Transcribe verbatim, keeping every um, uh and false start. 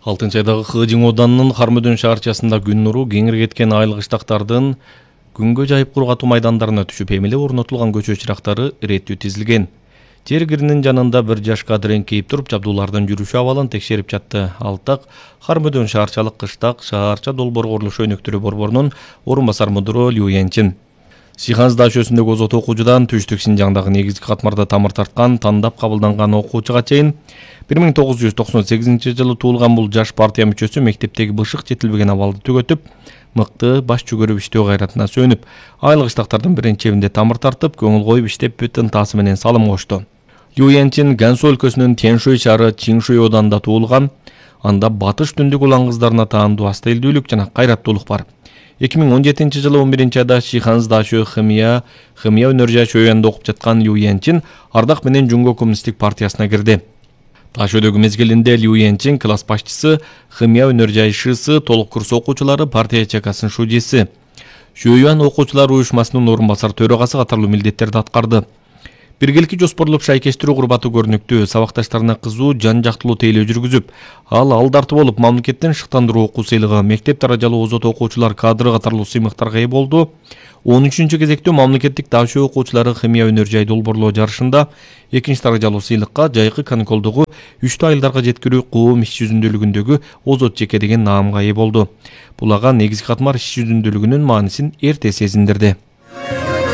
алтынчы айдагы Хыжың оданынын Хармөдөн шаарчасында күн нуру кеңири кеткен айлык ыштактардын күнгө жайып куруп атуу майдандарына түшүп, эмеле орнотулган көчө чырактары иреттүү тизилген. Жер киринин жанында бир жаш кадыр эңкейип туруп, жабдуулардын жүрүшү абалын текшерип жатты. Ал так Хармөдөн шаарчалык кыштак шаарча долбоор курулушу өнүктүрүү борборунун орун басар мудуру Лю Янчин. Сиханс дашөсүндөгү озот окуучудан Түштүк Синжаңдагы негизги катмарда тамыр тарткан, тандап кабылданган окуучуга чейин бир миң тогуз жүз токсон сегизинчи жылы туулган бул жаш партия мүчөсү мектептеги бышык жетилбеген абалды түгөтүп, мыкты баш жүгөрүп иштөө кайратына сөнүп, айлык ыштактардын биринчебинде тамыр тартып, көңүл коюп иштеп ынтасы менен салым кошту. Лю Янчин Гансу өлкөсүнүн Тяншуй шаары Чиншуй оданында туулган. Анда батыш түндүк улан кыздарына таандуу аста элдүүлүк жана кайраттуулук бар. эки миң он жетинчи жылы он биринчи айда Сиханс дашө химия химия өнөр жай шөйөндө окуп жаткан Лю Янчин Ардак менен Жунго коммунисттик партиясына кирди. Ташөдөгү мезгилинде Лю Янчин класс башчысы, химия өнөр жай шысы, толук курс окуучулары партия ЧКсынын шужиси, Шөйөн окуучулар уюшмасынын орун басар төрагасы катарлуу милдеттерди аткарды. Биргеликке жоспорлоп шайкештирүү курбаты көрүнүктүү, сабакташтарына кызуу жан жактылуу тейлөө жүргүзүп, ал алдарты болуп мамлекеттин шыктандыруу окуу сыйлыгы, мектеп даражалуу озот окуучулар кадры катарлуу сыймыктарга ээ болду. он үчүнчү кезектөө мамлекеттик дашөө окуучулары химия өнөр жай долбоорлоо жарышында экинчи даражалуу сыйлыкка жайкы каникулдугу үчтө айылдарга жеткирүү коом иш жүзүндөлүгүндөгү озот жеке деген наамга ээ болду. Бул ага негизги катмар иш жүзүндөлүгүнүн маанисин эрте сезиндирди.